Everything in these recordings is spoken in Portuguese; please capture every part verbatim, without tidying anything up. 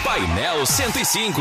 Painel cento e cinco.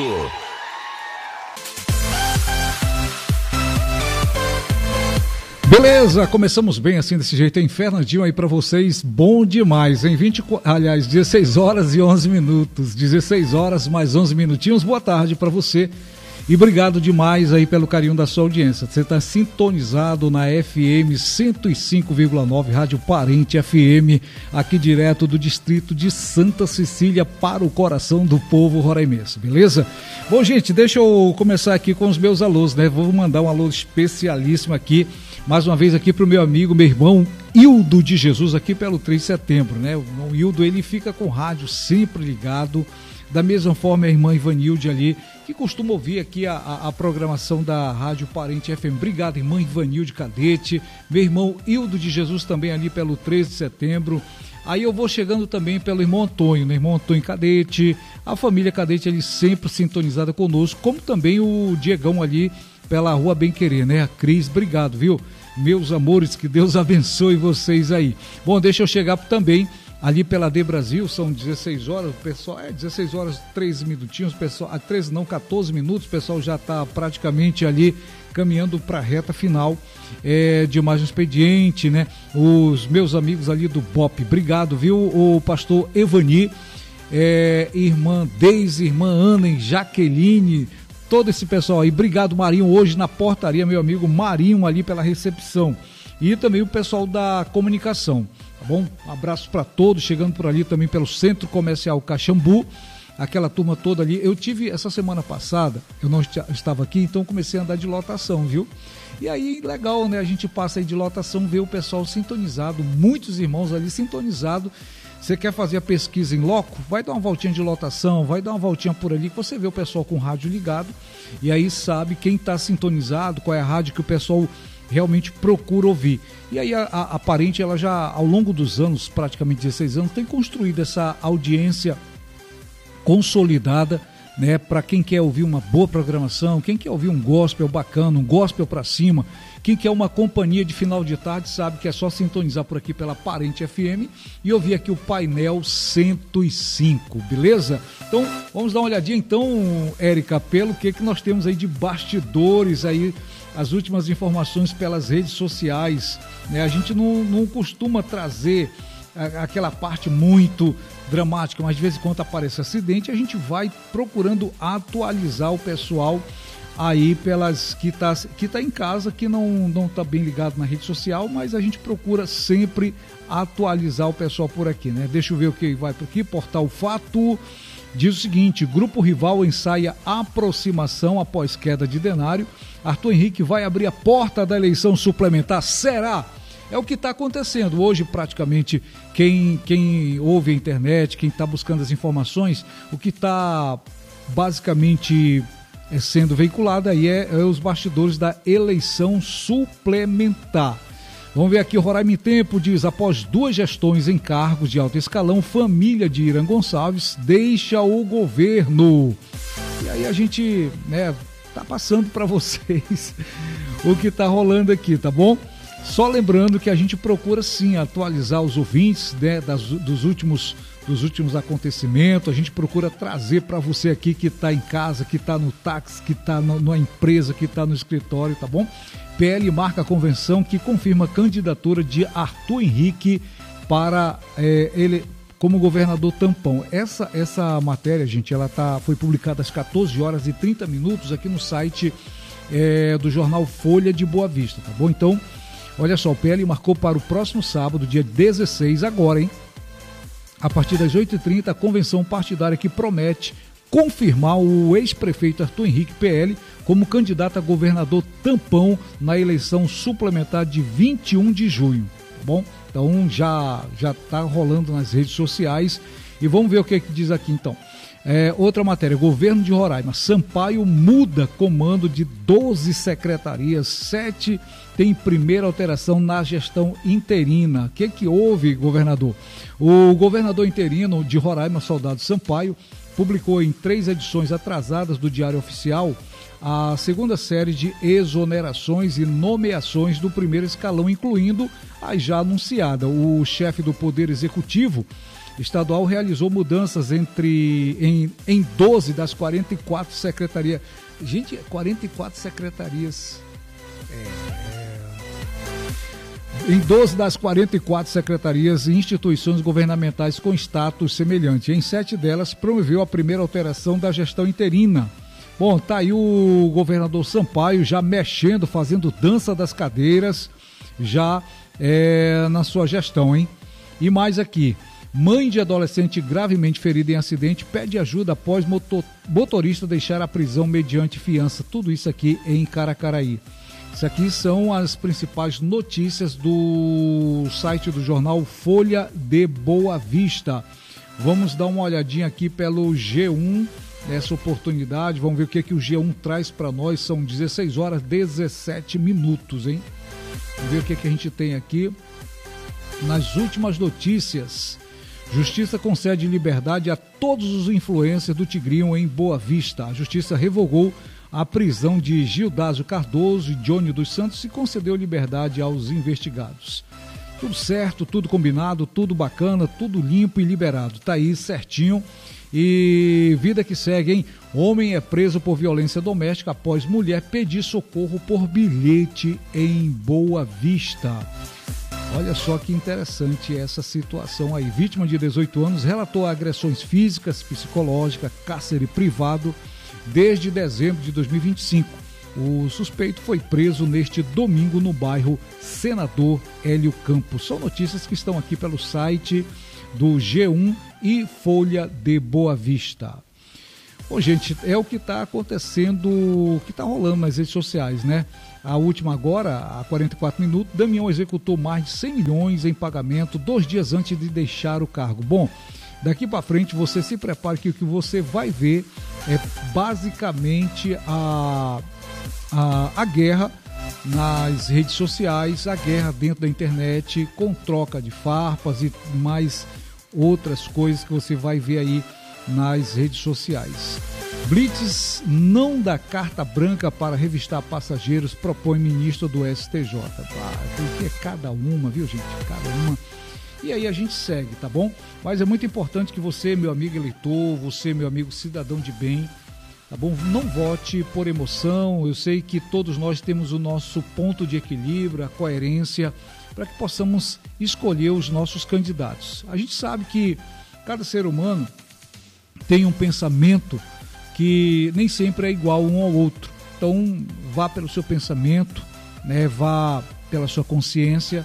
Beleza, começamos bem assim, desse jeito, hein? Fernandinho aí pra vocês, bom demais, hein? vinte, aliás, dezesseis horas e onze minutos, dezesseis horas mais onze minutinhos, boa tarde pra você e obrigado demais aí pelo carinho da sua audiência. Você tá sintonizado na F M cento e cinco vírgula nove, Rádio Parente F M, aqui direto do distrito de Santa Cecília para o coração do povo roraimense, beleza? Bom, gente, deixa eu começar aqui com os meus alôs, né? Vou mandar um alô especialíssimo aqui, mais uma vez aqui para o meu amigo, meu irmão Hildo de Jesus, aqui pelo três de setembro, né? O irmão Hildo, ele fica com o rádio sempre ligado, da mesma forma a irmã Ivanilde ali, que costuma ouvir aqui a, a, a programação da Rádio Parente F M. Obrigado, irmã Ivanilde Cadete, meu irmão Hildo de Jesus também ali pelo três de setembro. Aí eu vou chegando também pelo irmão Antônio, né? Irmão Antônio Cadete, a família Cadete ali sempre sintonizada conosco, como também o Diegão ali pela Rua Bem Querer, né? A Cris, obrigado, viu? Meus amores, que Deus abençoe vocês aí. Bom, deixa eu chegar também ali pela D Brasil, são dezesseis horas, o pessoal, é dezesseis horas, treze minutinhos, pessoal, treze não, quatorze minutos, o pessoal já está praticamente ali caminhando para a reta final é, de mais um expediente, né? Os meus amigos ali do B O P, obrigado, viu? O pastor Evani, é, irmã Deise, irmã Ana e Jaqueline, todo esse pessoal aí, obrigado Marinho, hoje na portaria, meu amigo Marinho ali pela recepção, e também o pessoal da comunicação, tá bom? Um abraço para todos, chegando por ali também pelo Centro Comercial Caxambu, aquela turma toda ali. Eu tive essa semana passada, eu não estava aqui, então comecei a andar de lotação, viu? E aí, legal, né? A gente passa aí de lotação, vê o pessoal sintonizado, muitos irmãos ali sintonizados. Você quer fazer a pesquisa em loco? Vai dar uma voltinha de lotação, vai dar uma voltinha por ali, que você vê o pessoal com o rádio ligado, e aí sabe quem está sintonizado, qual é a rádio que o pessoal realmente procura ouvir. E aí a, a, a Parente, ela já, ao longo dos anos, praticamente dezesseis anos, tem construído essa audiência consolidada, né, para quem quer ouvir uma boa programação, quem quer ouvir um gospel bacana, um gospel para cima, quem quer uma companhia de final de tarde, sabe que é só sintonizar por aqui pela Parente F M e ouvir aqui o Painel cento e cinco, beleza? Então, vamos dar uma olhadinha então, Érica, pelo que, que nós temos aí de bastidores aí, as últimas informações pelas redes sociais, né? A gente não, não costuma trazer aquela parte muito dramática, mas de vez em quando aparece acidente, a gente vai procurando atualizar o pessoal aí pelas que tá, que tá em casa, que não não tá bem ligado na rede social, mas a gente procura sempre atualizar o pessoal por aqui, né? Deixa eu ver o que vai por aqui. Portal Fato diz o seguinte: grupo rival ensaia aproximação após queda de Denário. Arthur Henrique vai abrir a porta da eleição suplementar. Será? É o que está acontecendo hoje, praticamente. Quem, quem ouve a internet, quem está buscando as informações, o que está basicamente é, sendo veiculado aí é, é os bastidores da eleição suplementar. Vamos ver aqui, o Roraima em Tempo diz: após duas gestões em cargos de alto escalão, família de Irã Gonçalves deixa o governo. E aí a gente, né, tá passando para vocês o que tá rolando aqui, tá bom? Só lembrando que a gente procura sim atualizar os ouvintes, né, das, dos, últimos, dos últimos acontecimentos, a gente procura trazer para você aqui que está em casa, que está no táxi, que está na empresa, que está no escritório, tá bom? P L marca a convenção que confirma a candidatura de Arthur Henrique para é, ele como governador tampão. Essa, essa matéria, gente, ela tá, foi publicada às quatorze horas e trinta minutos aqui no site é, do jornal Folha de Boa Vista, tá bom? Então, olha só, o P L marcou para o próximo sábado, dia dezesseis, agora, hein? A partir das oito e trinta, a convenção partidária que promete confirmar o ex-prefeito Arthur Henrique, P L, como candidato a governador tampão na eleição suplementar de vinte e um de junho, tá bom? Então já já está rolando nas redes sociais e vamos ver o que, é que diz aqui então. É, outra matéria: governo de Roraima, Sampaio muda comando de doze secretarias, sete tem primeira alteração na gestão interina. O que que houve, governador? O governador interino de Roraima, Soldado Sampaio, publicou em três edições atrasadas do Diário Oficial a segunda série de exonerações e nomeações do primeiro escalão, incluindo a já anunciada. O chefe do Poder Executivo estadual realizou mudanças entre, em, em doze das quarenta e quatro secretarias. Gente, quarenta e quatro secretarias. É... Em doze das quarenta e quatro secretarias e instituições governamentais com status semelhante. Em sete delas, promoveu a primeira alteração da gestão interina. Bom, tá aí o governador Sampaio já mexendo, fazendo dança das cadeiras, já é, na sua gestão, hein? E mais aqui, mãe de adolescente gravemente ferida em acidente pede ajuda após motor, motorista deixar a prisão mediante fiança. Tudo isso aqui em Caracaraí. Isso aqui são as principais notícias do site do jornal Folha de Boa Vista. Vamos dar uma olhadinha aqui pelo G um, nessa oportunidade. Vamos ver o que, que o G um traz para nós. São dezesseis horas e dezessete minutos, hein? Vamos ver o que, que a gente tem aqui. Nas últimas notícias, Justiça concede liberdade a todos os influencers do Tigrinho em Boa Vista. A Justiça revogou a prisão de Gildásio Cardoso e Johnny dos Santos e concedeu liberdade aos investigados. Tudo certo, tudo combinado, tudo bacana, tudo limpo e liberado. Tá aí certinho. E vida que segue, hein? Homem é preso por violência doméstica após mulher pedir socorro por bilhete em Boa Vista. Olha só que interessante essa situação aí. Vítima de dezoito anos relatou agressões físicas, psicológicas, cárcere privado desde dezembro de dois mil e vinte e cinco. O suspeito foi preso neste domingo no bairro Senador Hélio Campos. São notícias que estão aqui pelo site do G um e Folha de Boa Vista. Bom, gente, é o que está acontecendo, o que está rolando nas redes sociais, né? A última agora, há quarenta e quatro minutos, Damião executou mais de cem milhões em pagamento dois dias antes de deixar o cargo. Bom, daqui para frente você se prepare que o que você vai ver é basicamente a, a, a guerra nas redes sociais, a guerra dentro da internet com troca de farpas e mais outras coisas que você vai ver aí nas redes sociais. Blitz não dá carta branca para revistar passageiros, propõe ministro do S T J. Ah, porque é cada uma, viu, gente? Cada uma. E aí a gente segue, tá bom? Mas é muito importante que você, meu amigo eleitor, você, meu amigo cidadão de bem, tá bom? Não vote por emoção. Eu sei que todos nós temos o nosso ponto de equilíbrio, a coerência, para que possamos escolher os nossos candidatos. A gente sabe que cada ser humano tem um pensamento que nem sempre é igual um ao outro. Então, vá pelo seu pensamento, né? Vá pela sua consciência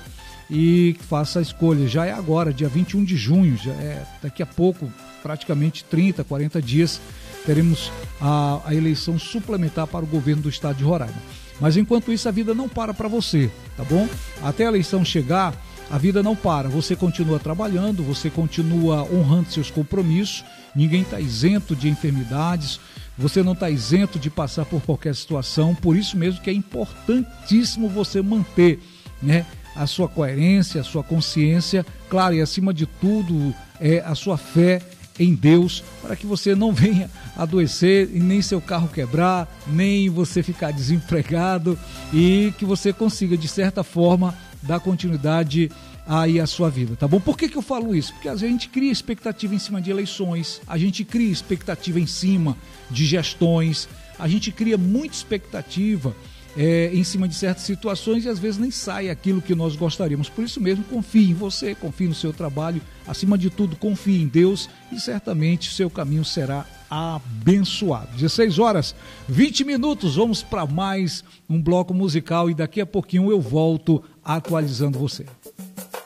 e faça a escolha. Já é agora, dia vinte e um de junho, já é daqui a pouco, praticamente trinta, quarenta dias, teremos a, a eleição suplementar para o governo do estado de Roraima. Mas enquanto isso, a vida não para para você, tá bom? Até a eleição chegar, a vida não para. Você continua trabalhando, você continua honrando seus compromissos, ninguém está isento de enfermidades, você não está isento de passar por qualquer situação, por isso mesmo que é importantíssimo você manter, né, a sua coerência, a sua consciência, claro, e acima de tudo, é a sua fé em Deus, para que você não venha adoecer e nem seu carro quebrar, nem você ficar desempregado e que você consiga, de certa forma, dar continuidade aí à sua vida, tá bom? Por que que eu falo isso? Porque a gente cria expectativa em cima de eleições, a gente cria expectativa em cima de gestões, a gente cria muita expectativa É, em cima de certas situações e às vezes nem sai aquilo que nós gostaríamos. Por isso mesmo, confie em você, confie no seu trabalho, acima de tudo, confie em Deus e certamente seu caminho será abençoado. dezesseis horas, vinte minutos, vamos para mais um bloco musical e daqui a pouquinho eu volto atualizando você.